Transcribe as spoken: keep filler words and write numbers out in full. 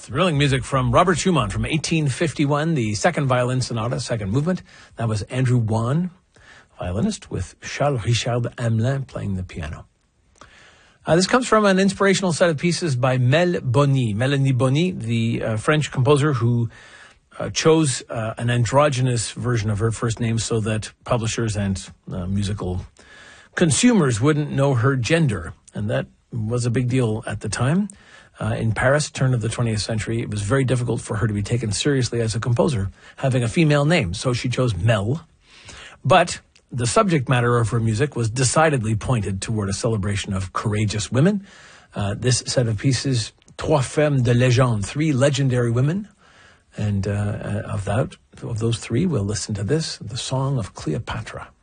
Thrilling music from Robert Schumann from eighteen fifty-one, the second violin sonata, second movement. That was Andrew Wan, violinist, with Charles Richard Hamelin playing the piano. Uh, this comes from an inspirational set of pieces by Mel Boni. Mélanie Boni, the uh, French composer who uh, chose uh, an androgynous version of her first name so that publishers and uh, musical consumers wouldn't know her gender. And that was a big deal at the time. Uh, in Paris, turn of the twentieth century, it was very difficult for her to be taken seriously as a composer, having a female name. So she chose Mel. But the subject matter of her music was decidedly pointed toward a celebration of courageous women. Uh, this set of pieces, Trois Femmes de Légende, three legendary women. And uh, of that, of those three, we'll listen to this, the Song of Cleopatra.